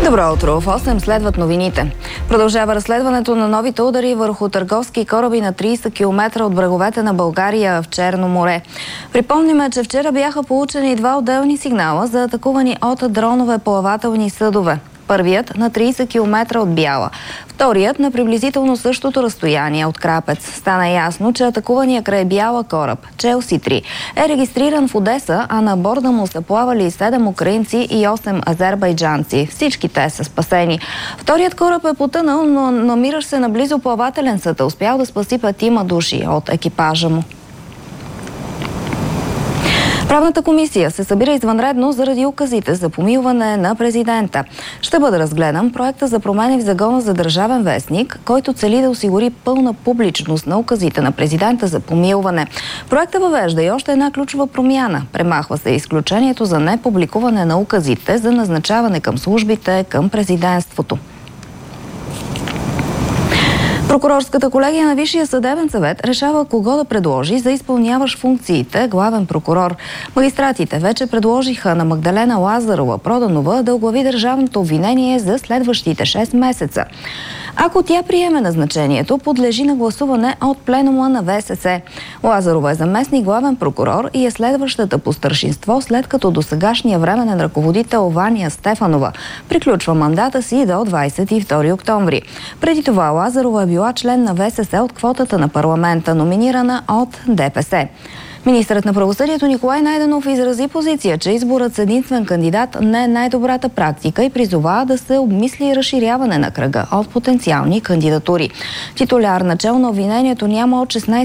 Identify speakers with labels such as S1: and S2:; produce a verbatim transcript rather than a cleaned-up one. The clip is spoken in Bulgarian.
S1: Добро утро! В осем следват новините. Продължава разследването на новите удари върху търговски кораби на трийсет километра от бреговете на България в Черно море. Припомниме, че вчера бяха получени два отделни сигнала за атакувани от дронове плавателни съдове. Първият на трийсет километра от Бяла, вторият на приблизително същото разстояние от Крапец. Стана ясно, че атакувания край Бяла кораб, Челси три, е регистриран в Одеса, а на борда му са плавали седем украинци и осем азербайджанци. Всички те са спасени. Вторият кораб е потънал, но намиращ се наблизо плавателен съд, успял да спаси петима души от екипажа му. Правната комисия се събира извънредно заради указите за помилване на президента. Ще бъде разгледан проекта за промени в Закона за държавен вестник, който цели да осигури пълна публичност на указите на президента за помилване. Проектът въвежда и още една ключова промяна. Премахва се изключението за непубликуване на указите за назначаване към службите към президентството. Прокурорската колегия на Висшия съдебен съвет решава кого да предложи за изпълняващ функциите главен прокурор. Магистратите вече предложиха на Магдалена Лазарова-Проданова да оглави държавното обвинение за следващите шест месеца. Ако тя приеме назначението, подлежи на гласуване от пленума на В С С. Лазарова е заместник главен прокурор и е следващата по старшинство, след като досегашния временен ръководител Ваня Стефанова приключва мандата си до двадесет и втори октомври. Преди това Лазарова е била член на В С С от квотата на парламента, номинирана от Д П С. Министърът на правосъдието Николай Найденов изрази позиция, че изборът с единствен кандидат не е най-добрата практика и призова да се обмисли разширяване на кръга от потенциални кандидатури. Титуляр начало на обвинението няма от шестнадесети